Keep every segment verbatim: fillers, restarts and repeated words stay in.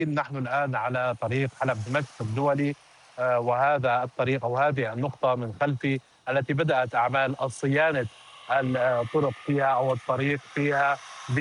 نحن الآن على طريق حلب دمشق الدولي، آه، وهذا الطريق أو هذه النقطة من خلفي التي بدأت أعمال صيانة الطرق فيها أو الطريق فيها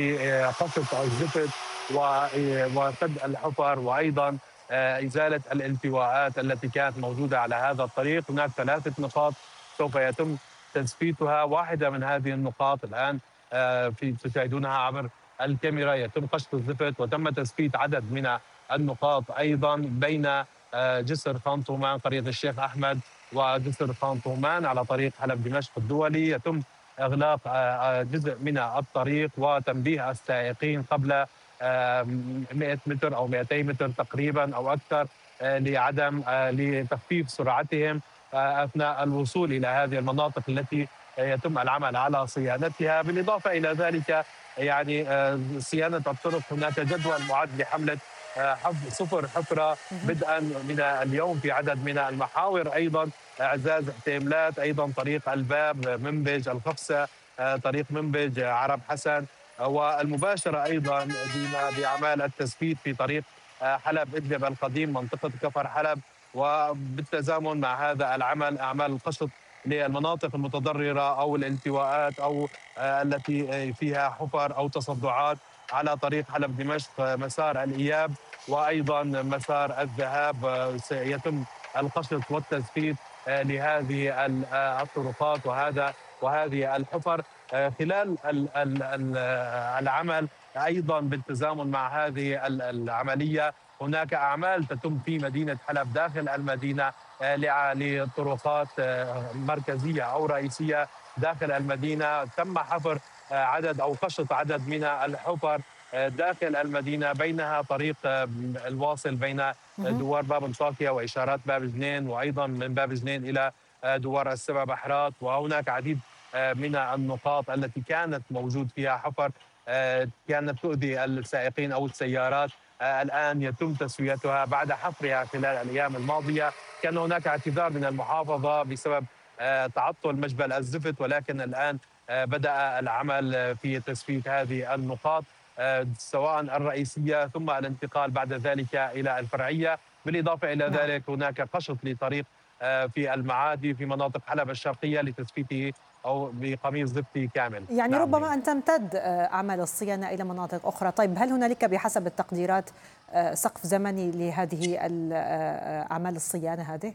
بقصف الزفت و- وسد الحفر، وأيضا آه، إزالة الالتواءات التي كانت موجودة على هذا الطريق. هناك ثلاثة نقاط سوف يتم تثبيتها. واحدة من هذه النقاط الآن آه، في تشاهدونها عبر الكاميرا يتم قشط الزفت، وتم تثبيت عدد من النقاط أيضا بين آه، جسر خان طومان قرية الشيخ أحمد وجسر خان طومان على طريق حلب دمشق الدولي. يتم إغلاق آه، آه، جزء من الطريق وتنبيه السائقين قبل آه، مئة متر أو مئتي متر تقريبا أو أكثر، آه، لعدم آه، لتخفيف سرعتهم آه، أثناء الوصول إلى هذه المناطق التي آه، يتم العمل على صيانتها. بالإضافة إلى ذلك يعني آه، صيانة الطرق، هناك جدول معد لحملة آه، حف- صفر حفرة مهم. بدءا من اليوم في عدد من المحاور. أيضا إعزاز احتمالات أيضا طريق الباب منبج القفصة، آه، طريق منبج آه، عرب حسن، آه، والمباشرة أيضا بما- بأعمال التثبيت في طريق آه، حلب إدلب القديم منطقة كفر حلب. وبالتزامن مع هذا العمل أعمال القشط للمناطق المتضررة أو الالتواءات أو آه، التي آه، فيها حفر أو تصدعات على طريق حلب دمشق، آه، مسار الإياب وأيضا مسار الذهاب. آه، سيتم القشط والتثبيت آه، لهذه ال- آه، الطرقات وهذا وهذه الحفر آه، خلال ال- ال- ال- آه، العمل. أيضا بالتزامن مع هذه ال- العملية هناك أعمال تتم في مدينة حلب داخل المدينة آه، لع- لطرقات آه، مركزية أو رئيسية داخل المدينة. تم حفر آه، عدد أو قشط عدد من الحفر آه، داخل المدينة، بينها طريق آه، الواصل بين مهم. دوار باب مصافية وإشارات باب جنين، وأيضا من باب جنين إلى آه، دوار السبع بحرات. وهناك عديد آه، من النقاط التي كانت موجود فيها حفر آه، كانت تؤذي السائقين أو السيارات. آه، الآن يتم تسويتها بعد حفرها خلال الأيام الماضية. كان هناك اعتذار من المحافظة بسبب آه، تعطل مجبل الزفت، ولكن الآن آه، بدأ العمل آه، في تسوية هذه النقاط آه، سواء الرئيسية ثم الانتقال بعد ذلك إلى الفرعية. بالإضافة إلى نعم. ذلك هناك قشط لطريق آه، في المعادي في مناطق حلب الشرقية لتثبيته أو بقميص زفتي كامل. يعني نعم ربما ديما. أن تمتد آه، أعمال الصيانة إلى مناطق أخرى. طيب، هل هنالك بحسب التقديرات آه، سقف زمني لهذه ال- آه، أعمال الصيانة هذه؟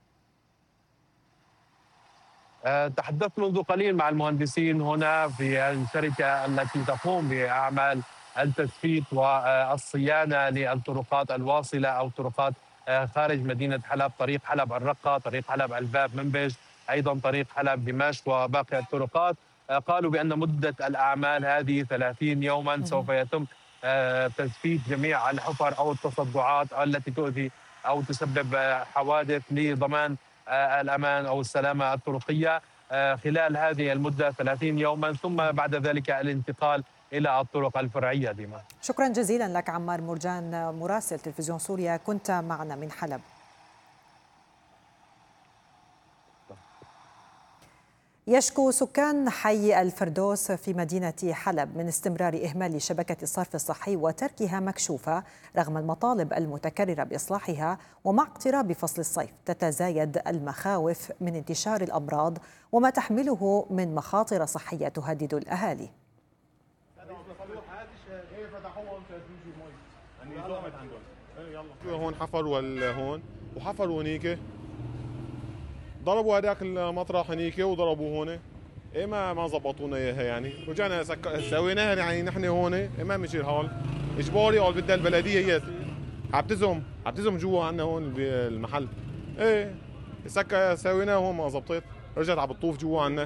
آه، تحدثت منذ قليل مع المهندسين هنا في الشركة التي تقوم بأعمال التثبيت والصيانة للطرقات الواصلة أو طرقات آه، خارج مدينة حلب، طريق حلب الرقة، طريق حلب الباب منبج، أيضا طريق حلب دمشق وباقي الطرقات. آه، قالوا بأن مدة الأعمال هذه ثلاثين يوما، سوف مهم. يتم آه، تثبيت جميع الحفر أو التصدعات التي تؤذي أو تسبب آه، حوادث لضمان آه، الأمان أو السلامة الطرقية آه، خلال هذه المدة ثلاثين يوما، ثم بعد ذلك الانتقال إلى الطرق الفرعية ديما. شكرا جزيلا لك عمار مرجان، مراسل تلفزيون سوريا، كنت معنا من حلب. يشكو سكان حي الفردوس في مدينة حلب من استمرار إهمال شبكة الصرف الصحي وتركها مكشوفة رغم المطالب المتكررة بإصلاحها. ومع اقتراب فصل الصيف تتزايد المخاوف من انتشار الأمراض وما تحمله من مخاطر صحية تهدد الأهالي. هون حفر ولا هون وحفروا هنيك، ضربوا هذاك المطرح هنيك وضربوا هون. ايه ما ما زبطونا اياها يعني، رجعنا سك... سويناها يعني نحن هون. إيه ما مشي الحال اجباري، او بدها البلديه هي عبتزم عبتزم جوا عنا هون بالمحل. ايه سك سويناها هون ما زبطت، رجعت عم بتطوف جوا عنا.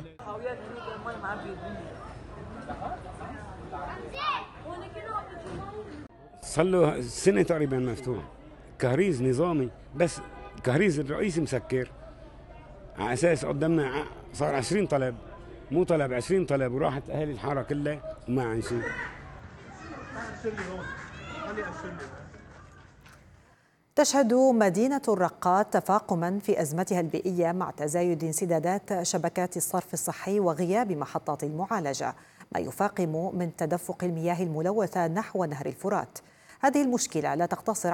صار له سنة تقريبا مفتوح، كهريز نظامي، بس الكهريز الرئيسي مسكر على أساس قدامنا ع- صار عشرين طلب، مو طلب عشرين طلب، وراحت أهالي الحارة كلها وما عن شيء. تشهد مدينة الرقات تفاقما في أزمتها البيئية مع تزايد انسدادات شبكات الصرف الصحي وغياب محطات المعالجة، ما يفاقم من تدفق المياه الملوثة نحو نهر الفرات. هذه المشكلة لا تقتصر